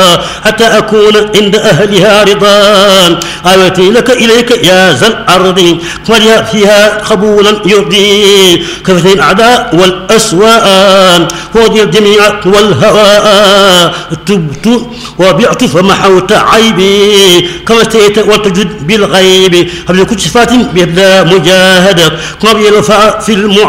حتى أكون عند أهلها رضا. آوتي لك إليك يا ذا الأرض وليا فيها قبولا يرضي. كفتي الأعداء والأسواء وضي الجميع والهواء. تبت وبعت فمحوت عيبي كما استيت وتجد بالغيب. قبل كل صفات بلا مجاهدة قبل الوفاء في المعاهدة